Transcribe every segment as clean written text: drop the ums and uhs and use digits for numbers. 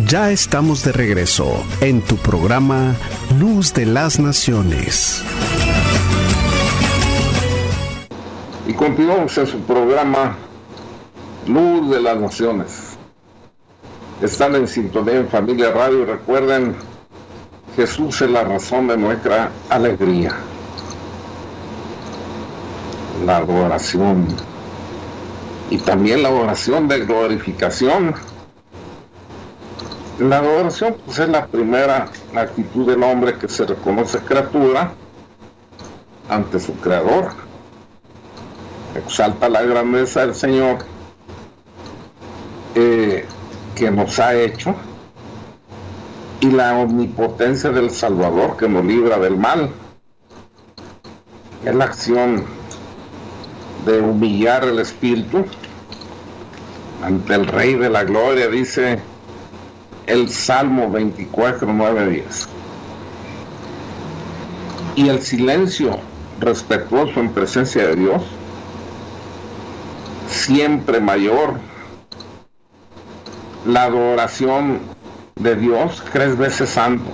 Ya estamos de regreso en tu programa Luz de las Naciones. Y continuamos en su programa Luz de las Naciones. Están en sintonía en Familia Radio y recuerden, Jesús es la razón de nuestra alegría. La adoración y también la oración de glorificación. La adoración pues es la primera actitud del hombre que se reconoce criatura ante su Creador. Exalta la grandeza del Señor que nos ha hecho y la omnipotencia del Salvador que nos libra del mal. Es la acción de humillar el espíritu ante el Rey de la Gloria, dice el Salmo 24, 9, 10. Y el silencio respetuoso en presencia de Dios, siempre mayor. La adoración de Dios 3 veces santo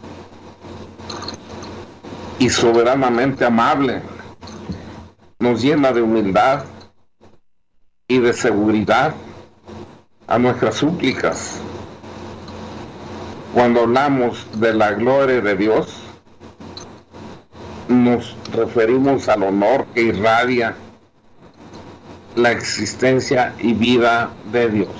y soberanamente amable, nos llena de humildad y de seguridad a nuestras súplicas. Cuando hablamos de la gloria de Dios, nos referimos al honor que irradia la existencia y vida de Dios,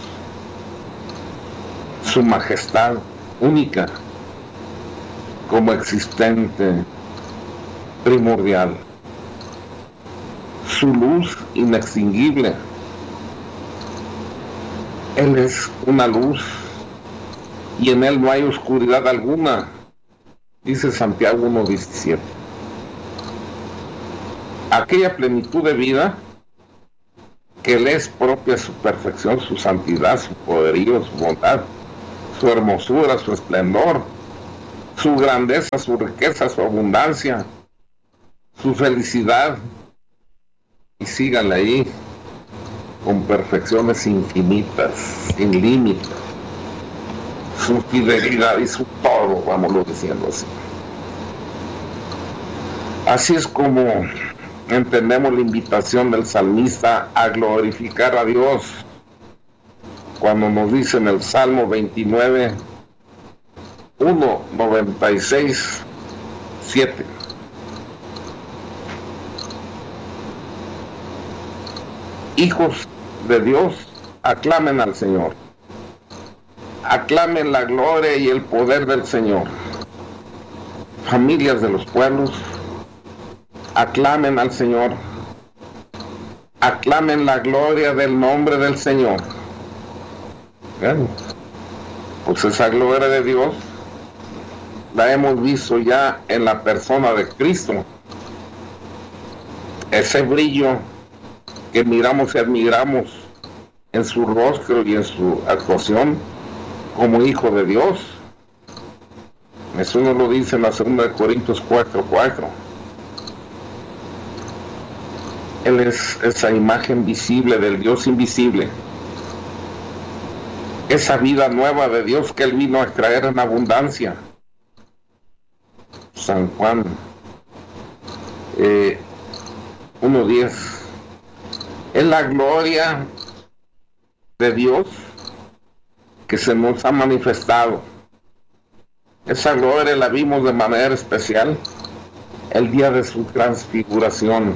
su majestad única como existente primordial, su luz inextinguible. Él es una luz y en Él no hay oscuridad alguna, dice Santiago 1:17. Aquella plenitud de vida que Él es propia, su perfección, su santidad, su poderío, su bondad, su hermosura, su esplendor, su grandeza, su riqueza, su abundancia, su felicidad, y síganle ahí, con perfecciones infinitas, sin límites, su fidelidad y su todo, vámonos diciendo así. Así es como entendemos la invitación del salmista a glorificar a Dios, cuando nos dice en el Salmo 29, 1, 96, 7. Hijos de Dios, aclamen al Señor. Aclamen la gloria y el poder del Señor. Familias de los pueblos, aclamen al Señor. Aclamen la gloria del nombre del Señor. Bueno, pues esa gloria de Dios la hemos visto ya en la persona de Cristo. Ese brillo que miramos y admiramos en su rostro y en su actuación como hijo de Dios. Eso nos lo dice en la 2 Corintios 4:4. Él es esa imagen visible del Dios invisible, esa vida nueva de Dios que Él vino a traer en abundancia. San Juan 1:10. Es la gloria de Dios que se nos ha manifestado. Esa gloria la vimos de manera especial el día de su transfiguración,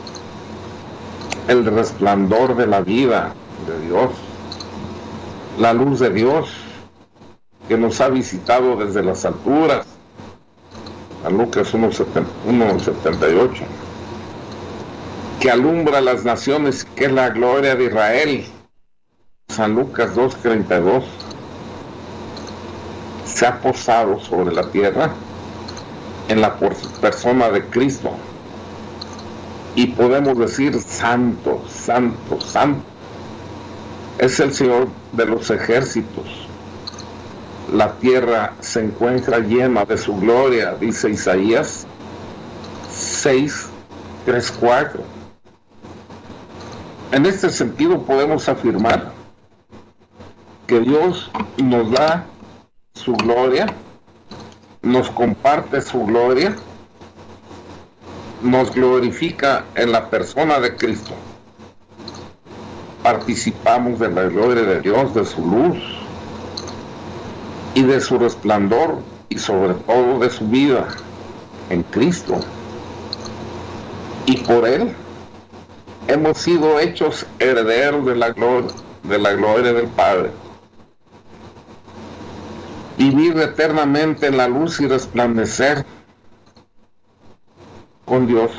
el resplandor de la vida de Dios, la luz de Dios que nos ha visitado desde las alturas. A Lucas 1:78, que alumbra las naciones, que es la gloria de Israel. San Lucas 2:32, se ha posado sobre la tierra en la persona de Cristo, y podemos decir: santo, santo, santo es el Señor de los ejércitos. La tierra se encuentra llena de su gloria, dice Isaías 6:3-4. En este sentido podemos afirmar que Dios nos da su gloria, nos comparte su gloria, nos glorifica en la persona de Cristo. Participamos de la gloria de Dios, de su luz y de su resplandor, y sobre todo de su vida en Cristo. Y por Él hemos sido hechos herederos de la gloria del Padre. Vivir eternamente en la luz y resplandecer con Dios.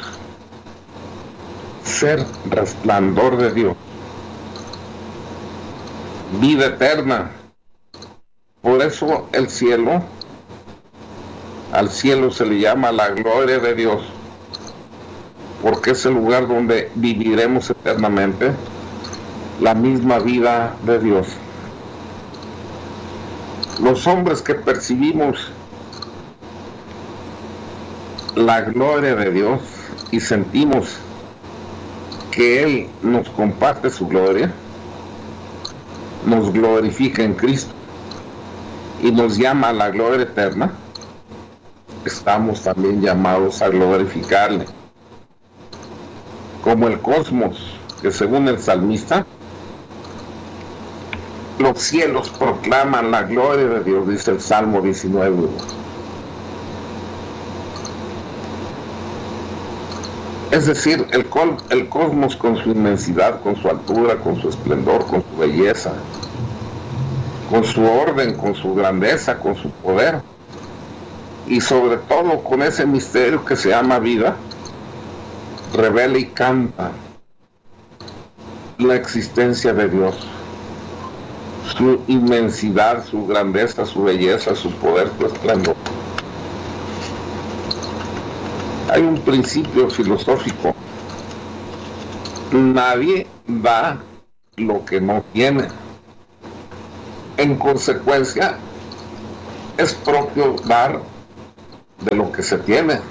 Ser resplandor de Dios. Vida eterna. Por eso el cielo, al cielo se le llama la gloria de Dios, porque es el lugar donde viviremos eternamente la misma vida de Dios. Los hombres que percibimos la gloria de Dios y sentimos que Él nos comparte su gloria, nos glorifica en Cristo y nos llama a la gloria eterna, estamos también llamados a glorificarle. Como el cosmos, que según el salmista, los cielos proclaman la gloria de Dios, dice el Salmo 19. Es decir, el cosmos con su inmensidad, con su altura, con su esplendor, con su belleza, con su orden, con su grandeza, con su poder, y sobre todo con ese misterio que se llama vida, revela y canta la existencia de Dios, su inmensidad, su grandeza, su belleza, su poder, su esplendor. Hay un principio filosófico: nadie da lo que no tiene. En consecuencia, es propio dar de lo que se tiene.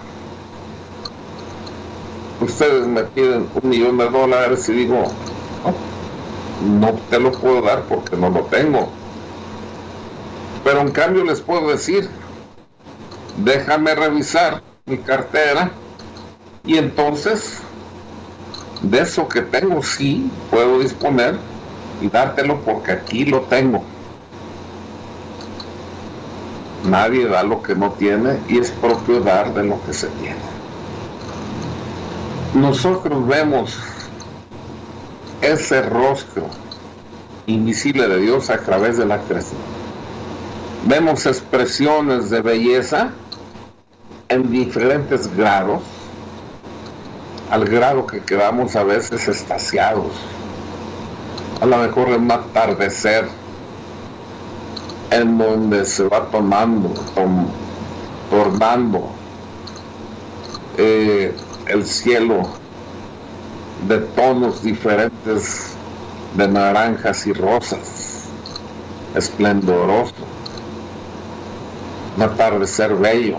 Ustedes me piden $1,000,000 y digo, no te lo puedo dar porque no lo tengo. Pero en cambio les puedo decir, déjame revisar mi cartera y entonces de eso que tengo sí puedo disponer y dártelo porque aquí lo tengo. Nadie da lo que no tiene y es propio dar de lo que se tiene. Nosotros vemos ese rostro invisible de Dios a través de la creación. Vemos expresiones de belleza en diferentes grados, al grado que quedamos a veces extasiados. A lo mejor en un atardecer en donde se va tornando el cielo de tonos diferentes de naranjas y rosas, esplendoroso, un atardecer bello,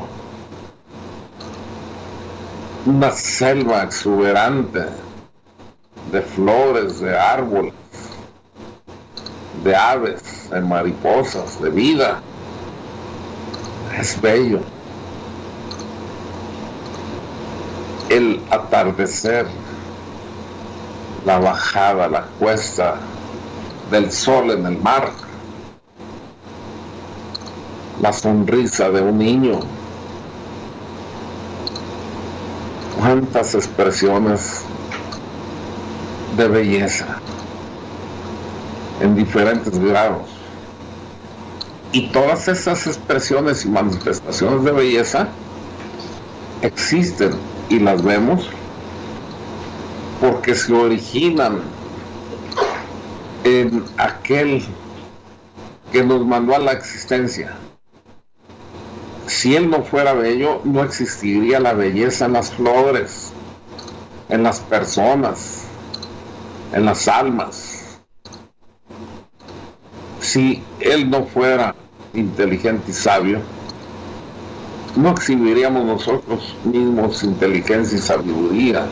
una selva exuberante de flores, de árboles, de aves, de mariposas, de vida. Es bello. El atardecer, la bajada, la cuesta del sol en el mar, la sonrisa de un niño. Cuántas expresiones de belleza en diferentes grados. Y todas esas expresiones y manifestaciones de belleza existen y las vemos porque se originan en aquel que nos mandó a la existencia. Si Él no fuera bello, no existiría la belleza en las flores, en las personas, en las almas. Si Él no fuera inteligente y sabio, no exhibiríamos nosotros mismos inteligencia y sabiduría.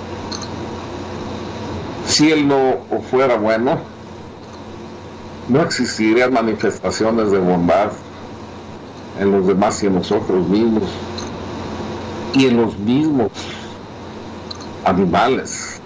Si Él no fuera bueno, no existirían manifestaciones de bondad, en los demás y en nosotros mismos, y en los mismos animales.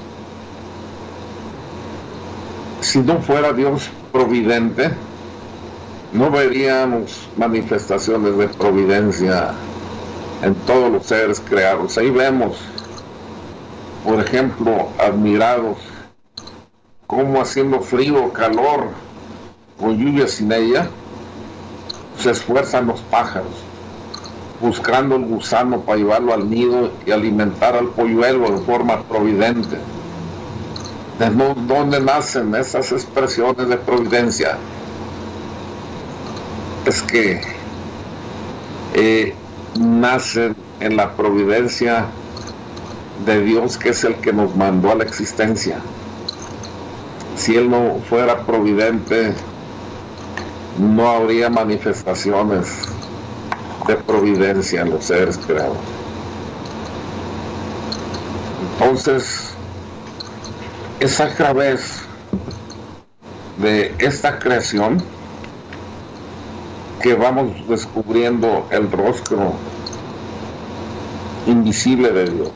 Si no fuera Dios providente, no veríamos manifestaciones de providencia en todos los seres creados. Ahí vemos, por ejemplo, admirados, cómo haciendo frío o calor, con lluvia sin ella, se esfuerzan los pájaros, buscando el gusano para llevarlo al nido y alimentar al polluelo de forma providente. ¿De dónde nacen esas expresiones de providencia? Es que nacen en la providencia de Dios, que es el que nos mandó a la existencia. Si Él no fuera providente, no habría manifestaciones de providencia en los seres creados. Entonces, es a través de esta creación que vamos descubriendo el rostro invisible de Dios.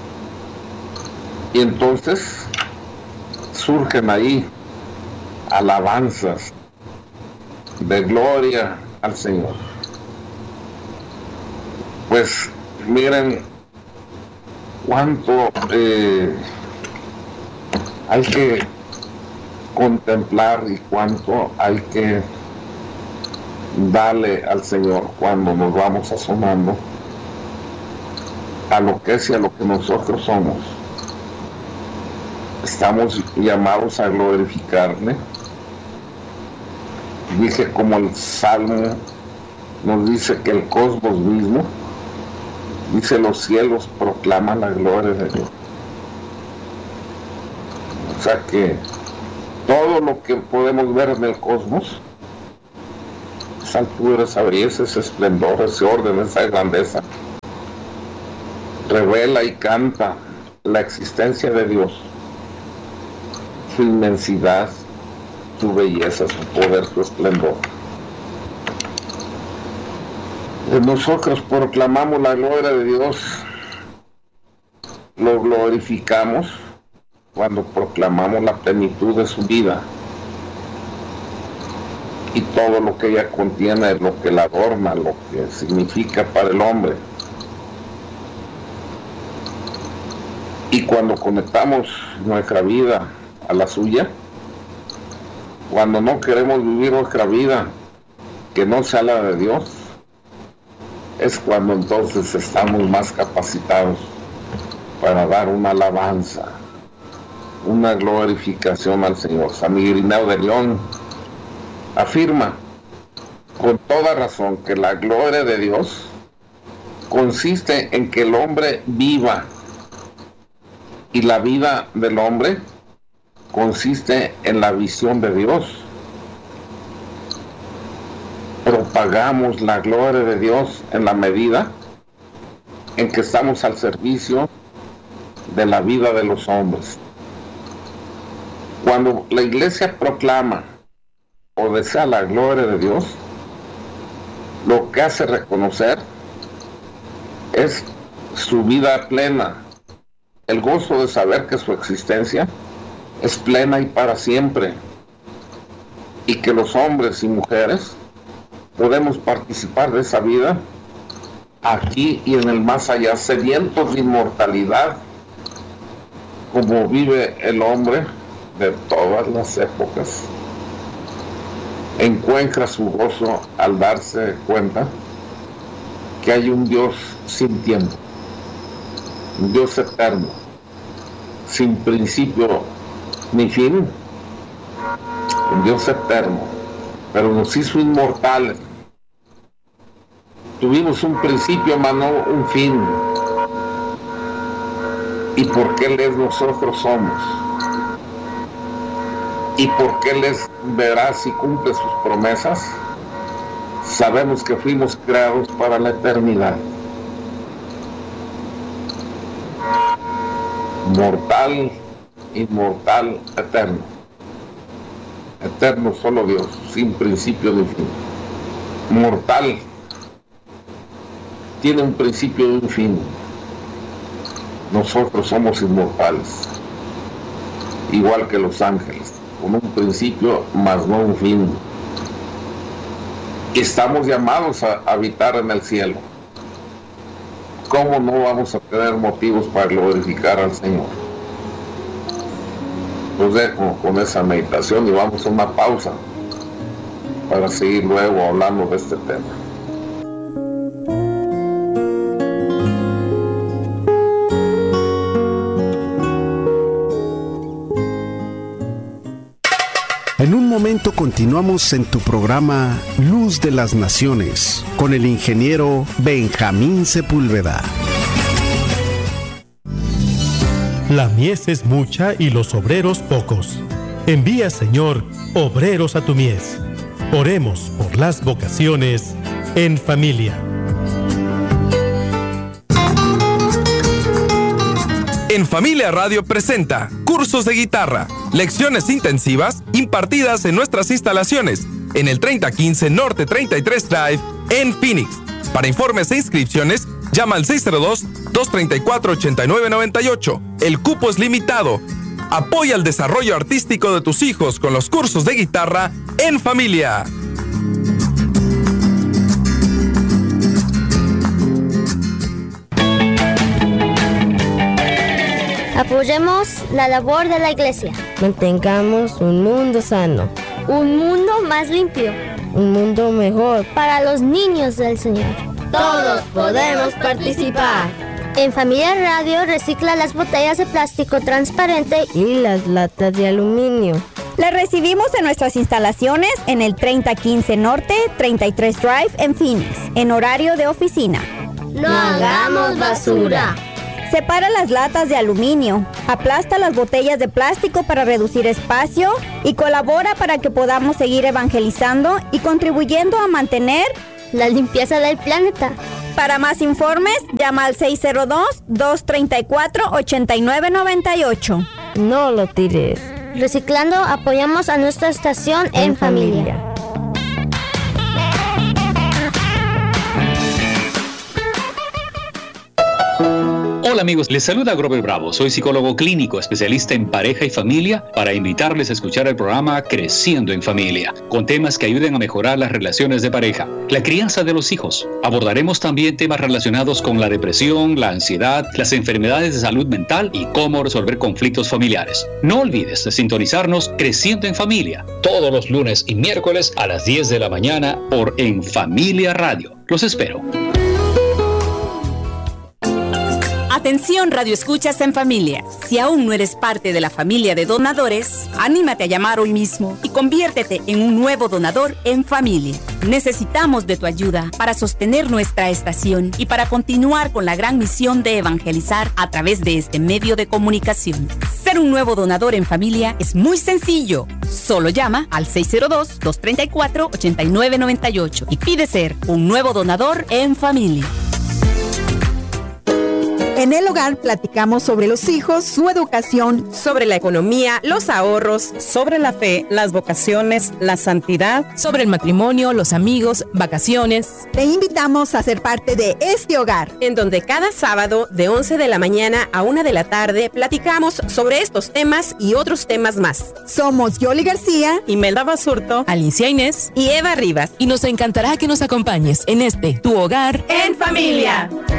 Y entonces surgen ahí alabanzas de gloria al Señor. Pues miren cuánto hay que contemplar y cuánto hay que darle al Señor cuando nos vamos asomando a lo que es y a lo que nosotros somos. Estamos llamados a glorificarle. Dice, como el Salmo nos dice, que el cosmos mismo, dice, los cielos proclaman la gloria de Dios. O sea que todo lo que podemos ver en el cosmos, esa altura, esa belleza, ese esplendor, ese orden, esa grandeza, revela y canta la existencia de Dios, su inmensidad, su belleza, su poder, su esplendor. Nosotros proclamamos la gloria de Dios, lo glorificamos cuando proclamamos la plenitud de su vida y todo lo que ella contiene, lo que la adorna, lo que significa para el hombre. Y cuando conectamos nuestra vida a la suya, cuando no queremos vivir nuestra vida que no sea la de Dios, es cuando entonces estamos más capacitados para dar una alabanza, una glorificación al Señor. San Irineo de León afirma con toda razón que la gloria de Dios consiste en que el hombre viva, y la vida del hombre consiste en la visión de Dios. Propagamos la gloria de Dios en la medida en que estamos al servicio de la vida de los hombres. Cuando la iglesia proclama o desea la gloria de Dios, lo que hace reconocer es su vida plena, el gozo de saber que su existencia es plena y para siempre, y que los hombres y mujeres podemos participar de esa vida aquí y en el más allá, sedientos de inmortalidad, como vive el hombre de todas las épocas. Encuentra su gozo al darse cuenta que hay un Dios sin tiempo, un Dios eterno, sin principio ni fin, un Dios eterno, pero nos hizo inmortales. Tuvimos un principio, mas no un fin. ¿Y por qué Él es nosotros somos? ¿Y por qué Él es veraz y cumple sus promesas? Sabemos que fuimos creados para la eternidad. Mortal, inmortal, eterno. Eterno solo Dios, sin principio ni fin. Mortal, tiene un principio y un fin. Nosotros somos inmortales, igual que los ángeles, con un principio, mas no un fin. Estamos llamados a habitar en el cielo. ¿Cómo no vamos a tener motivos para glorificar al Señor? Los dejo con esa meditación y vamos a una pausa para seguir luego hablando de este tema. En un momento continuamos en tu programa Luz de las Naciones con el ingeniero Benjamín Sepúlveda. La mies es mucha y los obreros pocos. Envía, Señor, obreros a tu mies. Oremos por las vocaciones en familia. En Familia Radio presenta cursos de guitarra, lecciones intensivas impartidas en nuestras instalaciones en el 3015 Norte 33 Drive en Phoenix. Para informes e inscripciones, llama al 602-234-8998. El cupo es limitado. Apoya el desarrollo artístico de tus hijos con los cursos de guitarra en familia. Apoyemos la labor de la Iglesia. Mantengamos un mundo sano. Un mundo más limpio. Un mundo mejor. Para los niños del Señor. Todos podemos participar. En Familia Radio recicla las botellas de plástico transparente y las latas de aluminio. Las recibimos en nuestras instalaciones en el 3015 Norte 33 Drive en Phoenix, en horario de oficina. No hagamos basura. Separa las latas de aluminio, aplasta las botellas de plástico para reducir espacio y colabora para que podamos seguir evangelizando y contribuyendo a mantener la limpieza del planeta. Para más informes, llama al 602-234-8998. No lo tires. Reciclando, apoyamos a nuestra estación en familia. Hola amigos, les saluda Grover Bravo, soy psicólogo clínico, especialista en pareja y familia, para invitarles a escuchar el programa Creciendo en Familia, con temas que ayuden a mejorar las relaciones de pareja, la crianza de los hijos. Abordaremos también temas relacionados con la depresión, la ansiedad, las enfermedades de salud mental y cómo resolver conflictos familiares. No olvides de sintonizarnos Creciendo en Familia, todos los lunes y miércoles a las 10 de la mañana por En Familia Radio. Los espero. Atención, Radio Escuchas en Familia. Si aún no eres parte de la familia de donadores, anímate a llamar hoy mismo y conviértete en un nuevo donador en familia. Necesitamos de tu ayuda para sostener nuestra estación y para continuar con la gran misión de evangelizar a través de este medio de comunicación. Ser un nuevo donador en familia es muy sencillo. Solo llama al 602-234-8998 y pide ser un nuevo donador en familia. En el hogar platicamos sobre los hijos, su educación, sobre la economía, los ahorros, sobre la fe, las vocaciones, la santidad, sobre el matrimonio, los amigos, vacaciones. Te invitamos a ser parte de este hogar, en donde cada sábado de 11 de la mañana a 1 de la tarde platicamos sobre estos temas y otros temas más. Somos Yoli García, Imelda Basurto, Alicia Inés y Eva Rivas. Y nos encantará que nos acompañes en este, tu hogar en familia.